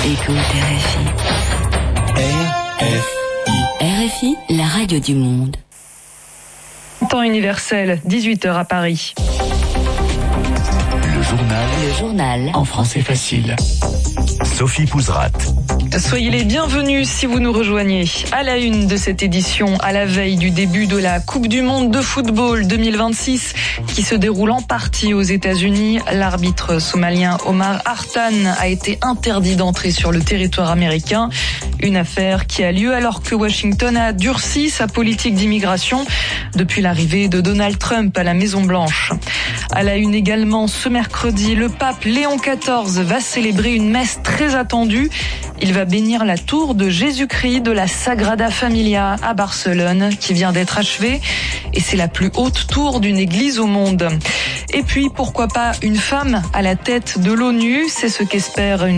Écoute RFI, la radio du monde. Temps universel, 18h à Paris. Le journal en français facile. Sophie Pouzrat. Soyez les bienvenus si vous nous rejoignez. À la une de cette édition, à la veille du début de la Coupe du monde de football 2026 qui se déroule en partie aux États-Unis, l'arbitre somalien Omar Hartan a été interdit d'entrer sur le territoire américain. Une affaire qui a lieu alors que Washington a durci sa politique d'immigration depuis l'arrivée de Donald Trump à la Maison-Blanche. À la une également, ce mercredi, le pape Léon XIV va célébrer une messe très attendue. Il va bénir la tour de Jésus-Christ de la Sagrada Familia à Barcelone qui vient d'être achevée. Et c'est la plus haute tour d'une église au monde. Et puis, pourquoi pas une femme à la tête de l'ONU? C'est ce qu'espère une